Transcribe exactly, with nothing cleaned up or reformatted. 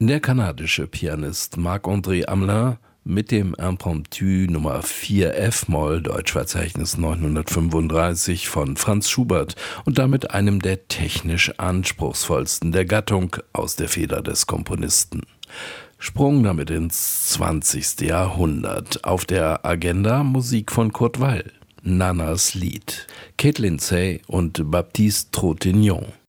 Der kanadische Pianist Marc-André Hamelin mit dem Impromptu Nummer vier f-Moll, Deutschverzeichnis neunhundertfünfunddreißig von Franz Schubert und damit einem der technisch anspruchsvollsten der Gattung aus der Feder des Komponisten. Sprung damit ins zwanzigste Jahrhundert. Auf der Agenda Musik von Kurt Weill, Nanas Lied, Kate Lindsay und Baptiste Tropignon.